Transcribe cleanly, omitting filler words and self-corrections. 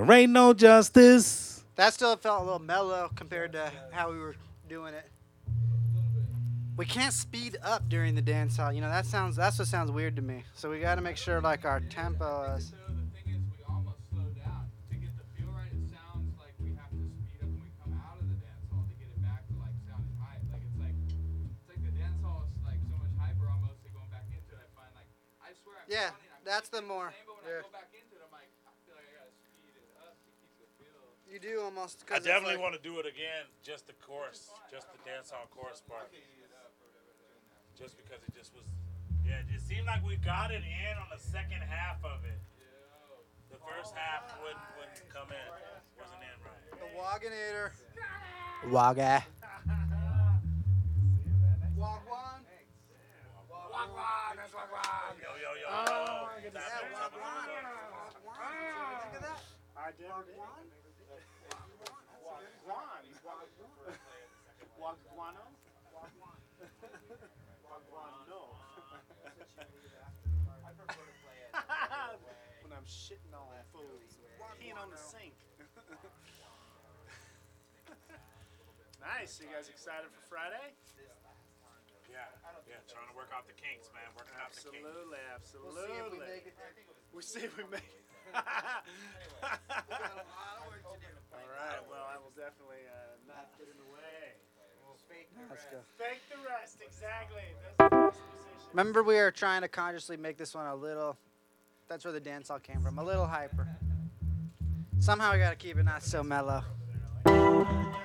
There ain't no justice. That still felt a little mellow compared to how we were doing it. We can't speed up during the dance hall. You know, that's what sounds weird to me. So we got to make sure like our tempo is. So the thing is, we almost slow down to get the feel right. It sounds like we have to speed up when we come out of the dance hall to get it back to like sounding hype. Like it's like the dance hall is like so much hyper almost. Like going back into it, I find like I swear. Yeah, that's the more. But when I go back into it, I'm like I feel like I gotta speed it up to keep the feel. You do almost. I definitely want to do it again, just the chorus, just the dance hall chorus part. Just because it just was, yeah, it seemed like we got it in on the second half of it. The first half wouldn't come in, wasn't in right. The Waganator. Waga. Wagwan. Wagwan, that's Wagwan. Yo. Oh, That's yeah, what I'm Wagwan. talking Think of that? I did. Wagwano? Wagwano. When I'm shitting on fools, peeing on the sink. Nice. You guys excited for Friday? Yeah, trying to work out the kinks, man. Working out the kinks. Absolutely. We'll see if we make it. All right. Well, I will definitely not get in the way. Let's go. Fake the rest. Exactly. That's the best position. Remember, we are trying to consciously make this one a little. That's where the dance all came from. A little hyper. Somehow we gotta keep it not so mellow.